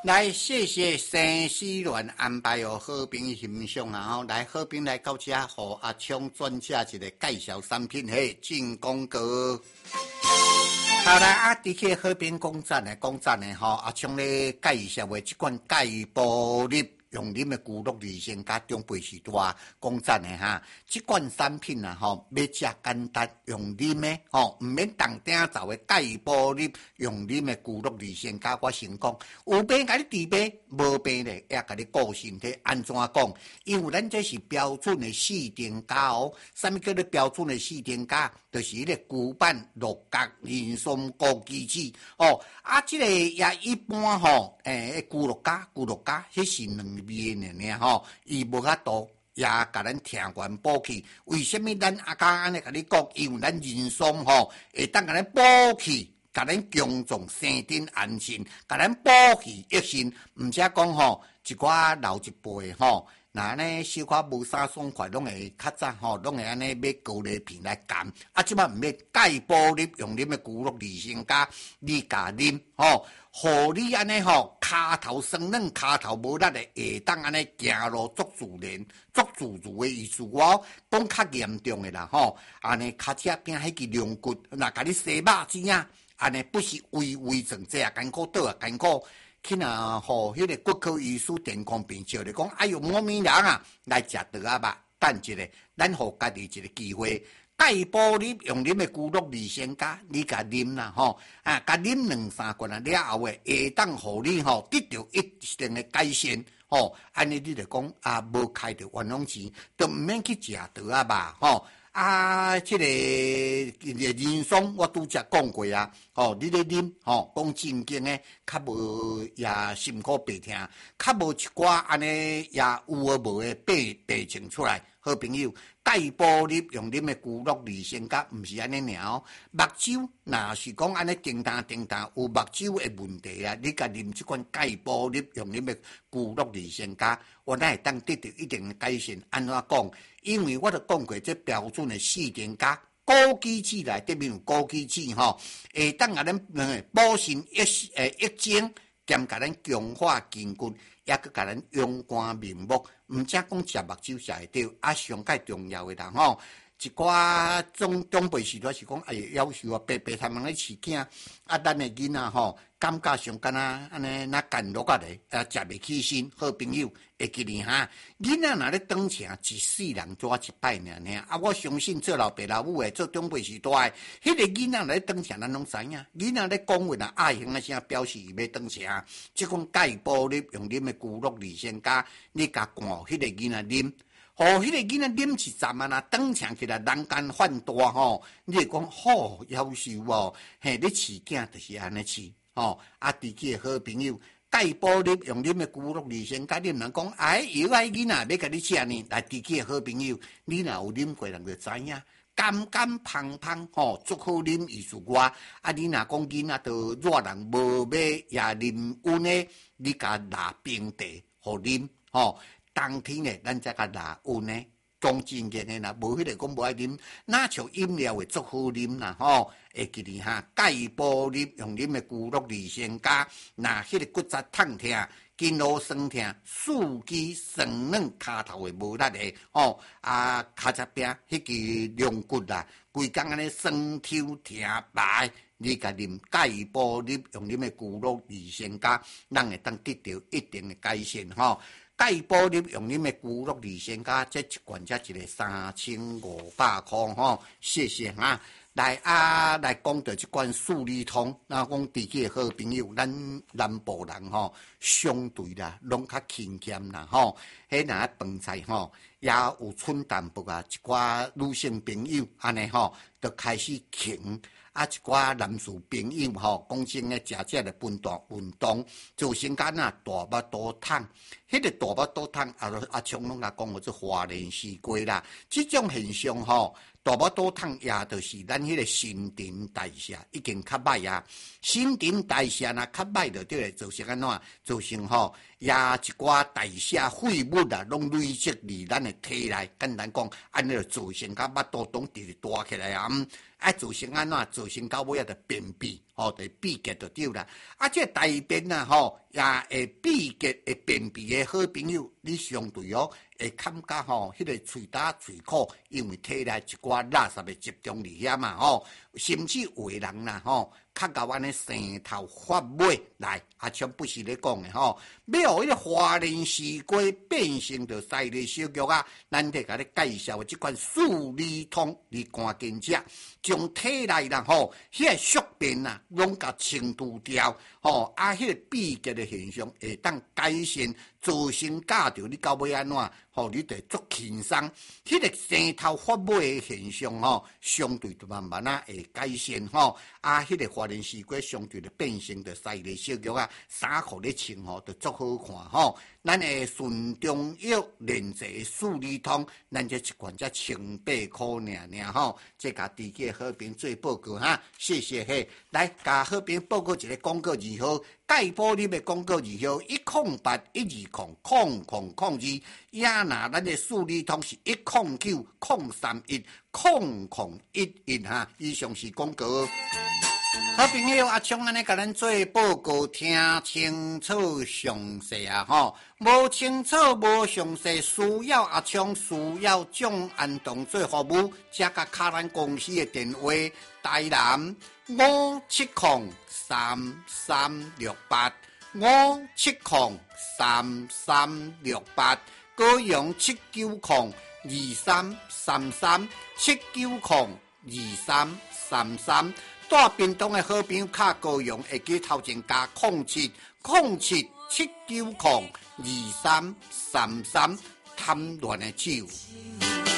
来，谢谢生死恋安排哦，好评欣赏啊！吼，来好评来到这，互阿昌专家一个介绍产品，嘿，进广告。好来啊，伫去好评讲赞的吼，阿昌咧介绍的这款钙玻璃。用啉的骨碌利先加中倍时大讲赞的哈，这款产品啊吼，要食简单用啉的吼，唔免动鼎走的钙玻璃用啉的骨碌利先加，我先讲有病甲你治病，无病咧也甲你顾身体。安怎讲？因为咱这是标准的四点加哦，什么叫做标准的四点加？就是迄个骨板、六角、人参、枸杞子哦。啊，这个也一般吼，骨六角，迄是两。味呢吼，伊无遐多，也甲咱听完补气。为什么咱阿公安尼甲你讲？因为咱人参吼，会当甲咱补气，甲咱强壮生长安心，甲咱补气益心。毋则讲吼，一寡老一辈吼，那安尼小可无啥爽快，拢会较早吼，拢会安尼买高丽片来干。啊，即摆毋免钙玻璃用啉的骨碌利先加，你甲啉吼。互你安尼吼，骹头酸软，骹头无力的，会当安尼行路足自然、足自如的意思。我讲较严重的啦吼，安尼骹车边迄个龙骨，若甲你洗肉子啊，安尼不是微整这啊艰苦倒啊艰苦，去若互迄个骨科医师健康病笑咧讲，哎哟，我们人啊来食倒啊肉，等一下，咱互家己一个机会。钙玻璃用啉的骨碌利先加，你甲啉啦吼，啊，甲啉2-3罐啊了后诶，会当互你吼得到一定的改善吼。安尼你就讲啊，无开着冤枉钱，都毋免去食倒啊吧吼。啊，这个人参我拄则讲过啊，吼，你咧啉吼，讲正经诶，较无也心苦白听，较无一寡安尼也有无无诶病情出来。好朋友，钙玻璃用啉的骨碌利先加，毋是安尼尔哦。目睭若是讲安尼叮当有目睭的问题啊，你甲啉即款钙玻璃用啉的骨碌利先加，我乃会当得到一定的改善。安怎讲？因为我著讲过，这标准的4点加。枸杞子内底面有枸杞子吼，会当甲咱补肾益精，兼甲咱强化筋骨。也佮甲咱勇冠面目，毋则讲食目睭食会着，啊，上介重要诶人吼，一寡长辈时代是讲，哎呀，夭寿啊，白他们咧饲囝，啊，咱诶囡仔吼，感觉上敢若安尼那干落甲咧，食袂起身。好朋友会记哩哈，囡仔若咧当请一世人抓一摆尔，啊，我相信做老爸老母诶，做长辈时代诶，迄个囡仔咧当请咱拢知影，囡仔咧讲话啊，爱哼啊声表示伊要当请，即款钙玻璃用啉诶骨碌利先加，你甲灌迄个囡仔啉。互迄个囡仔啉一站啊，当场起来人间犯大吼，你会讲好夭寿哦，嘿，你饲囝就是安尼饲吼。啊，自己诶好朋友，钙玻璃用啉诶骨碌利先加，你毋能讲哎，有爱囡仔要甲你食呢，来自己诶好朋友，你若有啉过人就知影，甘芳吼，足好啉意思外。啊，你若讲囡仔都热人无要也啉温诶，你甲拿冰茶互啉吼。冬天咧，咱才甲拿温咧，讲真嘅咧，若无迄个讲无爱啉，哪像饮料会足好啉啦吼。会记哩哈，钙玻璃用啉的骨碌利先加，那迄个骨质痛痛、筋络酸痛、四肢酸软、骹头会无力的吼，啊，骹只边迄个龙骨啦，规工安尼酸抽疼白。你甲啉钙玻璃用啉的骨碌利先加，咱会当得到一定的改善吼。钙玻璃用啉的骨碌利先加，这一罐才一个3500块吼，谢谢哈。来讲到这罐数理通，那讲自己的好朋友，咱南部人吼，相对啦，拢较勤俭啦吼。迄若饭菜吼，也有剩淡薄啊，一寡女性朋友安尼吼，就开始勤。啊，一寡男士朋友吼，讲真诶，食这个运动，就先讲大腹肚痛，迄个大腹肚痛，阿昌拢甲讲，做华人西瓜啦，即种现象吼。大腹肚痛也就是咱迄个新陈代谢已经较歹啊，新陈代谢若较歹就对了，造成安怎？造成吼也一寡代谢废物啊，拢累积伫咱的体内。简单讲，安尼就造成甲腹肚痛直直大起来啊！造成安怎？造成到尾啊，就便秘就秘诀就对啦。啊，这台边啊，也会秘诀会便秘的好朋友，你相对会感觉迄个喙焦喙苦，因为体内一寡垃圾的集中伫遐嘛甚至有的人啦较到安尼生头发尾来，像不是咧讲的要迄个花莲西瓜变成着犀利小玉啊，咱得甲你介绍的这款四利通，你赶紧食，将体内啦迄个宿便啊，拢甲清除掉迄个闭结的现象会当改善，自身价着你到尾安怎你得足轻松，迄个生头发尾的现象相对就慢慢会改善迄个花莲西瓜相对就变成着犀利小玉啊，衫裤咧穿就足好看咱会顺中药炼制四利通，咱这一罐才1,800块这甲自己好评做报告谢谢来甲好评报告一个广告字号，盖保你的广告字号108120002，也拿咱的四利通是109031011以上是广告。好朋友阿昌安尼甲咱做报告，听清楚详细无清楚无详细，需要阿昌需要蒋安东做服务，加甲卡咱公司的电话：台南5703368，5703368，高雄7902333，7902333。大屏东的好朋友卡高雄会记头前加0707902333，贪乱的手。